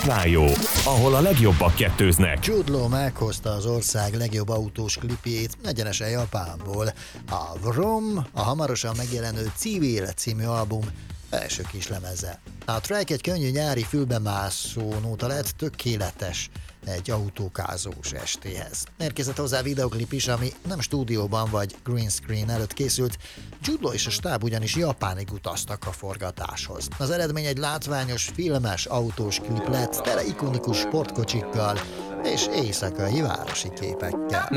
Látványó, ahol a legjobbak kettőznek. Jude Law meghozta az ország legjobb autós klipjét egyenesen Japánból. A Vroom, a hamarosan megjelenő Civil című album első kislemeze. A track egy könnyű nyári fülbemászó nóta lett, tökéletes egy autókázós estéhez. Érkezett hozzá videoklip is, ami nem stúdióban vagy green screen előtt készült. Jude Law és a stáb ugyanis Japánig utaztak a forgatáshoz. Az eredmény egy látványos, filmes autós klip lett, tele ikonikus sportkocsikkal és éjszakai városi képekkel.